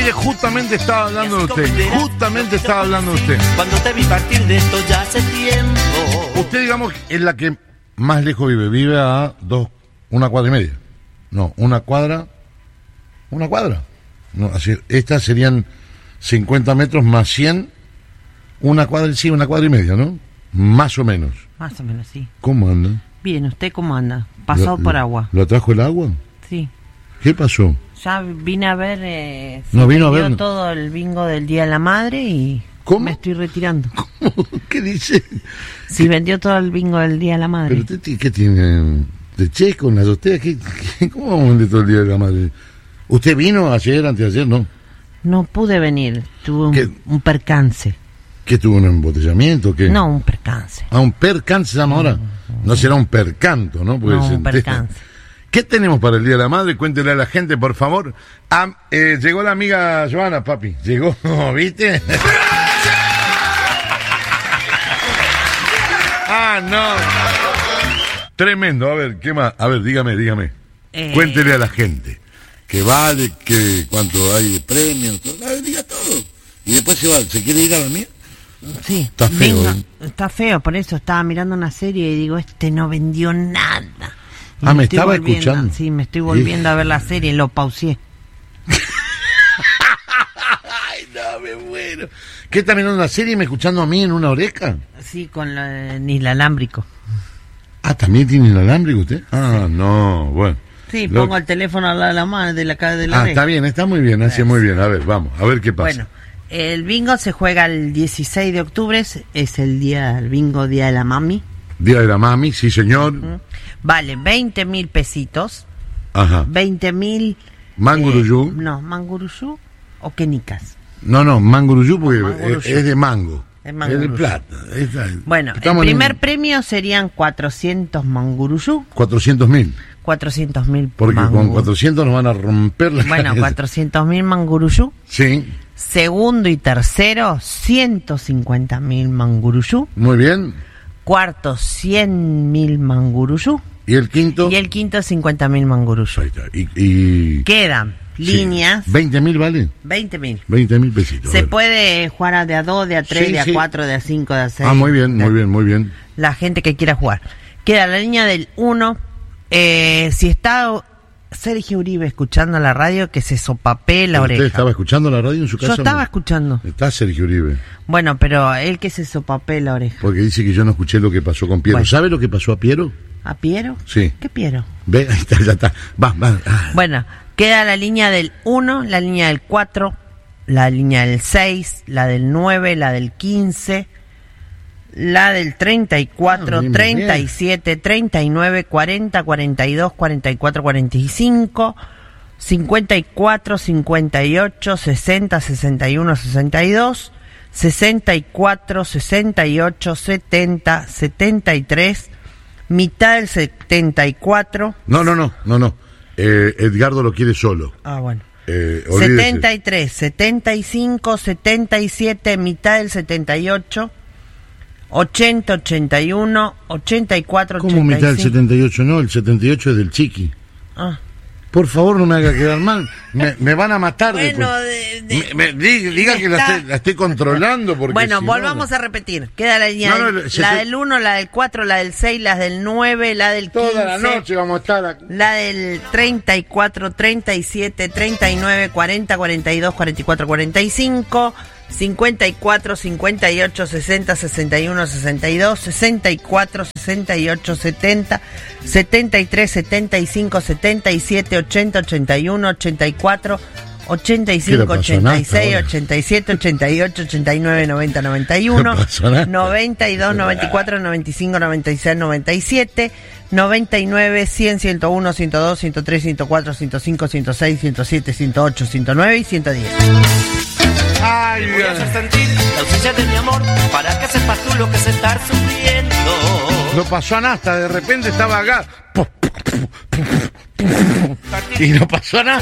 Mire, justamente estaba hablando de usted. Justamente estaba hablando de usted. Cuando te vi partir de esto ya hace tiempo. Usted, digamos, es la que más lejos vive. Vive a 1,5 cuadras. No, 1 cuadra. 1 cuadra. No, así, estas serían 50 metros más 100. 1 cuadra, sí, 1,5 cuadras, ¿no? Más o menos. Más o menos, sí. ¿Cómo anda? Bien, ¿usted cómo anda? Pasado por agua. ¿Lo trajo el agua? Sí. ¿Qué pasó? Ya vine a ver... no vino a ver. todo el bingo del Día de la Madre y... ¿Cómo? Me estoy retirando. ¿Cómo? ¿Qué dice? Sí, vendió todo el bingo del Día de la Madre. ¿Pero usted qué tiene? ¿De checo en las ustedes? ¿Cómo vamos a vender todo el Día de la Madre? ¿Usted vino ayer, antes de ayer, no? No pude venir, tuve un percance. ¿Qué tuvo, un embotellamiento? ¿Qué? No, un percance. Ah, un percance se llama ahora. No será un percanto, ¿no? Porque no, un percance. ¿Qué tenemos para el Día de la Madre? Cuéntele a la gente, por favor. Llegó la amiga Joana, papi. Llegó, ¿viste? No. Tremendo. A ver, ¿qué más? A ver, dígame. Cuéntele a la gente. ¿Qué vale? ¿Cuánto hay de premios? A ver, diga todo. Y después se va. ¿Se quiere ir a la mía? Sí. Está feo, Está feo, por eso estaba mirando una serie y digo, no vendió nada. Y me estaba escuchando. Sí, me estoy volviendo a ver la serie, lo pausé. Ay, no, me muero. ¿Qué está mirando la serie y me escuchando a mí en una oreja? Sí, con el inalámbrico. ¿También tiene inalámbrico usted? No, bueno. Sí, pongo el teléfono al lado de la mano, de la oreja. Está bien, está muy bien, hace muy bien. A ver, vamos, a ver qué pasa. Bueno, el bingo se juega el 16 de octubre, es el bingo Día de la Mami. Día de la Mami, sí señor. Vale 20.000 pesitos. Ajá. 20.000. Manguruyú. Manguruyú o quenicas. No, Manguruyú porque es de mango. Es de plata. Bueno, el primer premio serían 400 manguruyú. 400.000. 400.000 porque con 400 nos van a romper la cabeza. 400.000 manguruyú. Sí. Segundo y tercero, 150.000 manguruyú. Muy bien. Cuarto, 100.000 manguruyú. ¿Y el quinto? Y el quinto, 50.000 manguruyú. Ahí está. Y quedan líneas. 20.000 vale. 20.000. 20.000 pesitos. Se puede jugar de a 2, de a 3, de a 4, de a 5, de a 6. Muy bien. La gente que quiera jugar. Queda la línea del 1. Si está Sergio Uribe escuchando la radio, que se sopapee la oreja. ¿Usted estaba escuchando la radio en su casa? Yo estaba escuchando. Está Sergio Uribe. Bueno, pero él que se sopapee la oreja. Porque dice que yo no escuché lo que pasó con Piero. Bueno. ¿Sabe lo que pasó a Piero? ¿A Piero? Sí. ¿Qué Piero? Ve, ahí está, ya está. Va. Bueno, queda la línea del 1, la línea del 4, la línea del 6, la del 9, la del 15, la del 34, 37, 39, 40, 42, 44, 45, 54, 58, 60, 61, 62, 64, 68, 70, 73, mitad del 74. No. Edgardo lo quiere solo. Bueno. 73, 75, 77, mitad del 78. 80, 81, 84, 85. ¿Cómo mitad del 78? No, el 78 es del Chiqui. Por favor, no me haga quedar mal. Me van a matar. Bueno, diga que la estoy controlando. Porque bueno, volvamos a repetir. Queda la línea la del 1, la del 4, la del 6, la del 9, la del 15. Toda la noche vamos a estar aquí. La del 34, 37, 39, 40, 42, 44, 45... 54, 58, 60, 61, 62, 64, 68, 70, 73, 75, 77, 80, 81, 84, 85, 86, 87, 88, 89, 90, 91, 92, 94, 95, 96, 97, 99, 100, 101, 102, 103, 104, 105, 106, 107, 108, 109 y 110. Ay, voy a hacer sentir la ausencia de mi amor para que sepas tú lo que es estar sufriendo. No pasó a nada, de repente estaba acá y no pasó nada.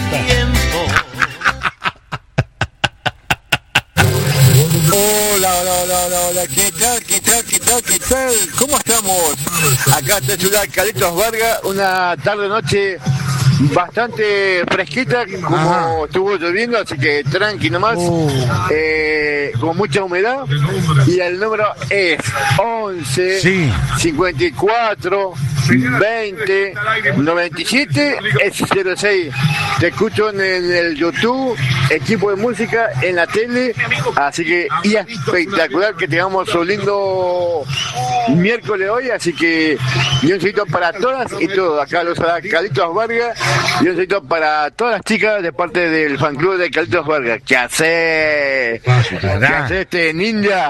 Hola, ¿qué tal? ¿Cómo estamos? Acá está Ciudad Carlitos Vargas, una tarde-noche bastante fresquita, como estuvo lloviendo, así que tranqui nomás, con mucha humedad. Y el número es 11 54 20 97 06. Te escucho en el YouTube, equipo de música, en la tele, así que y espectacular que tengamos un lindo miércoles hoy, así que y un saludito para todas y todos, acá los Carlitos Vargas, y un saludito para todas las chicas de parte del fan club de Carlitos Vargas. ¿Qué hace? ¿Qué hace este ninja?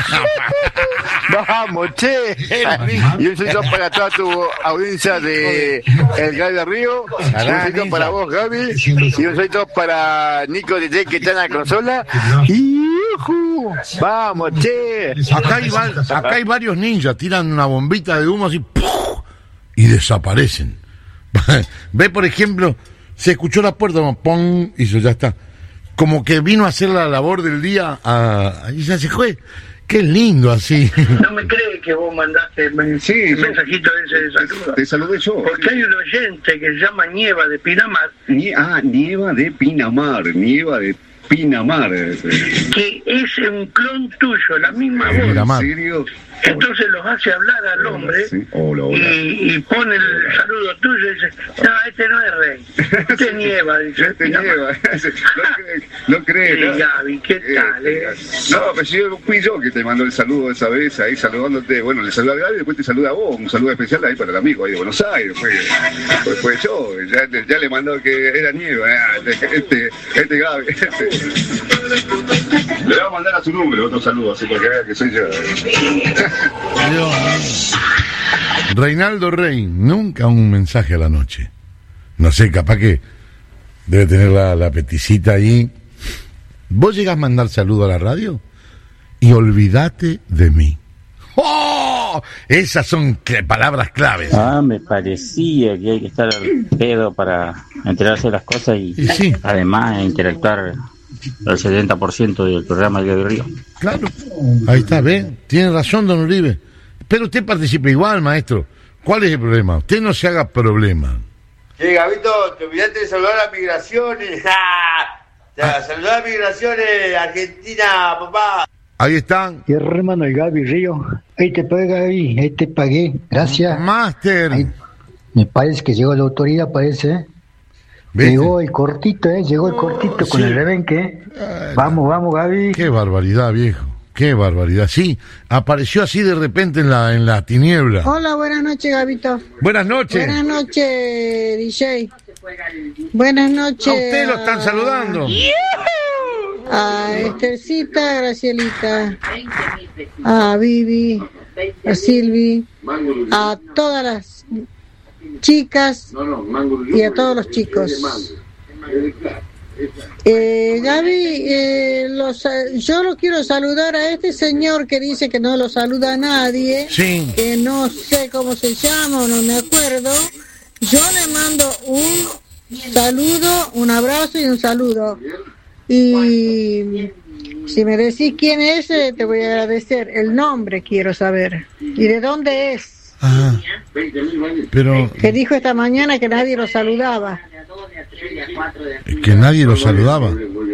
Vamos, che. Y un saludito para toda tu audiencia de El Gaby de Río, un saludito para vos, Gaby, y un saludito para Nico DJ que está en la consola. Y vamos, che. Acá hay varios ninjas, tiran una bombita de humo así ¡puf! Y desaparecen. Ve, por ejemplo, se escuchó la puerta, ¡pum! Y eso ya está. Como que vino a hacer la labor del día y ya se fue. Qué lindo así. No me cree que vos mandaste el mensajito ese de saludo. Te saludé yo. Porque hay un oyente que se llama Nieva de Pinamar. Nieva de Pinamar. Que es un clon tuyo, la misma voz. ¿En serio? Entonces los hace hablar al hombre. Sí. Hola. Y pone el saludo tuyo y dice, no, este no es rey, este es Nieva, dice. Este Nieva, no cree. Sí, Gaby, ¿qué tal? No, pero fui yo que te mandó el saludo esa vez, ahí saludándote. Bueno, le saludé a Gaby y después te saluda a vos, un saludo especial ahí para el amigo ahí de Buenos Aires. Fue yo, ya le mandó que era Nieva, este Gaby. Le voy a mandar a su número otro saludo, así para que vea que soy yo. Reinaldo Rey, nunca un mensaje a la noche. No sé, capaz que debe tener la peticita ahí. ¿Vos llegás a mandar saludo a la radio? Y olvídate de mí. ¡Oh! Esas son palabras claves. Me parecía que hay que estar al pedo para enterarse de las cosas y sí. Además interactuar el 70% del programa del Gaby Río. Claro, ahí está, ¿ve? Tiene razón, don Uribe. Pero usted participa igual, maestro. ¿Cuál es el problema? Usted no se haga problema. Gabito, te olvidaste de saludar a migraciones. Saludar a migraciones, Argentina, papá. Ahí están. Hermano, el Gaby Río. Ahí te pagué, Gaby. Ahí te pagué. Gracias. Máster. Me parece que llegó la autoridad, parece. ¿Viste? Llegó el cortito, con el rebenque. Vamos, Gaby. Qué barbaridad, viejo. Qué barbaridad. Sí, apareció así de repente en la tiniebla. Hola, buenas noches, Gabito. Buenas noches. Buenas noches, DJ. Buenas noches. A usted lo están saludando. A Estercita, Gracielita, a Vivi, a Silvi, a todas las chicas y a todos los chicos. Gaby, yo lo quiero saludar a este señor que dice que no lo saluda a nadie, que no sé cómo se llama, no me acuerdo. Yo le mando un saludo, un abrazo y un saludo. Y si me decís quién es, te voy a agradecer. El nombre quiero saber. ¿Y de dónde es? Ajá. Pero que dijo esta mañana que nadie lo saludaba. Que nadie lo saludaba.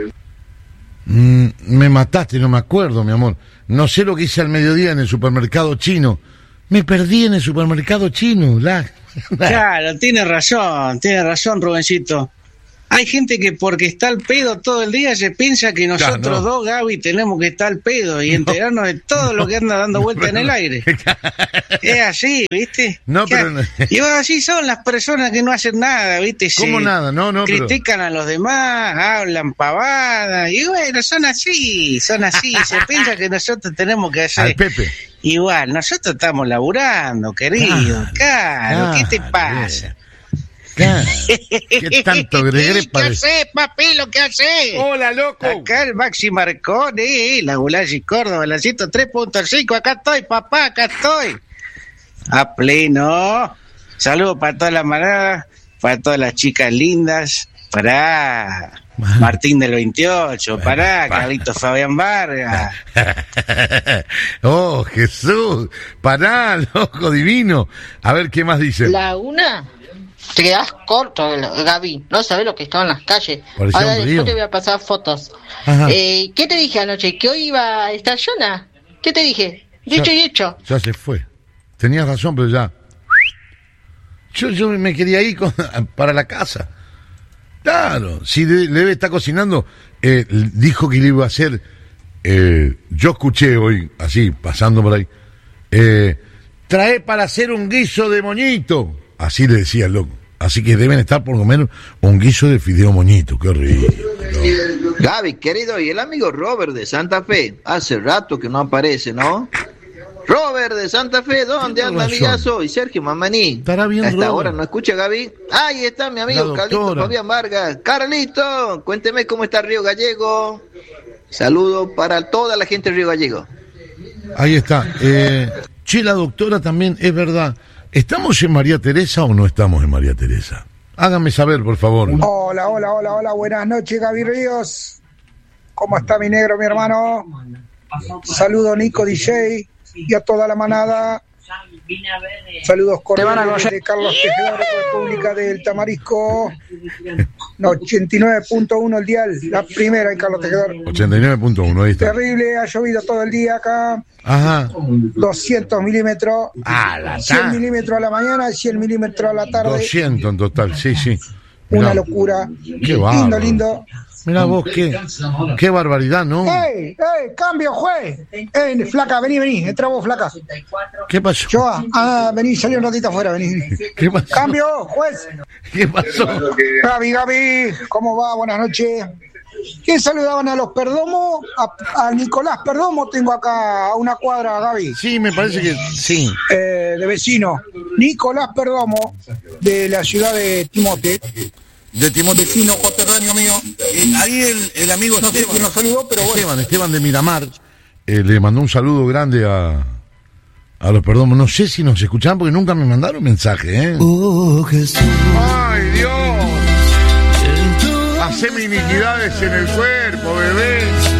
Me mataste, no me acuerdo, mi amor. No sé lo que hice al mediodía en el supermercado chino. Me perdí en el supermercado chino. Claro, tiene razón, Rubencito. Hay gente que porque está al pedo todo el día se piensa que nosotros dos, Gaby, tenemos que estar al pedo y enterarnos de todo lo que anda dando vuelta en el aire. Es así, ¿viste? No, pero y así son las personas que no hacen nada, ¿viste? ¿Cómo nada? No, critican a los demás, hablan pavadas, y bueno, son así. Se piensa que nosotros tenemos que hacer. Al Pepe. Igual, nosotros estamos laburando, querido. Claro, ¿qué te pasa? ¿Qué tanto Gregre ¿Qué haces, papilo? ¿Qué haces? Hola, loco. Acá el Maxi Marconi, la Gulashi Córdoba, la 103.5. Acá estoy, papá, acá estoy. A pleno. Saludos para toda la manada, para todas las chicas lindas, para Martín del 28, para Carlitos Fabián Vargas. Oh, Jesús. Pará, loco divino. A ver, ¿qué más dice? La una Te quedás corto, Gaby. No sabés lo que estaba en las calles. Parecía Ahora un después río. te voy a pasar fotos. ¿Qué te dije anoche? ¿Que hoy iba a estar Jonah? ¿Qué te dije? Dicho y hecho. Ya se fue. Tenías razón, pero ya. Yo me quería ir para la casa. Claro, si debe estar cocinando, dijo que le iba a hacer. Yo escuché hoy, así, pasando por ahí. Trae para hacer un guiso de moñito. Así le decía el loco. Así que deben estar por comer un guiso de fideo moñito. Qué rico. Gaby, querido, y el amigo Robert de Santa Fe. Hace rato que no aparece, ¿no? Robert de Santa Fe, ¿dónde anda amigazo? Y Sergio Mamaní. Estará bien, hasta Robert. ahora no escucha, Gaby. Ahí está mi amigo Carlito Fabián Vargas. Carlito, cuénteme cómo está Río Gallego. Saludos para toda la gente de Río Gallego. Ahí está. Che, la doctora también, es verdad. ¿Estamos en María Teresa o no estamos en María Teresa? Háganme saber, por favor. Hola, buenas noches, Gaby Ríos. ¿Cómo está mi negro, mi hermano? Saludo Nico DJ y a toda la manada. Saludos cordiales de Carlos Tejedor, República del Tamarisco. 89.1 el dial, la primera en Carlos Tejedor. 89.1, ahí está. Terrible, ha llovido todo el día acá. Ajá. 200 milímetros. 100 milímetros a la mañana y 100 milímetros a la tarde. 200 en total, sí. Mirá. Una locura. Qué bárbaro. Lindo. Mirá vos, qué barbaridad, ¿no? ¡Ey! ¡Cambio, juez! Flaca, vení, entra vos, flaca. ¿Qué pasó? Joa, vení, salí un ratito afuera, vení. ¿Qué pasó? ¡Cambio, juez! ¿Qué pasó? Gaby, ¿cómo va? Buenas noches. ¿Quién saludaban a los Perdomo? A Nicolás Perdomo tengo acá a una cuadra, Gaby. Sí, me parece que sí. De vecino. Nicolás Perdomo, de la ciudad de Timote. De Timote. Vecino coterráneo mío. Ahí el amigo no sé quién nos saludó, pero bueno. Esteban de Miramar le mandó un saludo grande a los Perdomos. No sé si nos escuchan porque nunca me mandaron mensaje, ¿eh? Oh, Jesús. ¡Ay, Dios! Haceme iniquidades en el cuerpo, bebé.